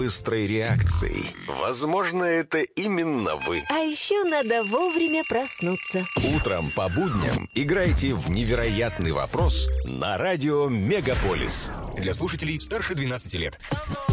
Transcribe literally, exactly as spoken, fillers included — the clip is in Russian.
быстрой реакцией. Возможно, это именно вы. А еще надо вовремя проснуться. Утром по будням играйте в «Невероятный вопрос» на радио «Мегаполис». Для слушателей старше двенадцати лет.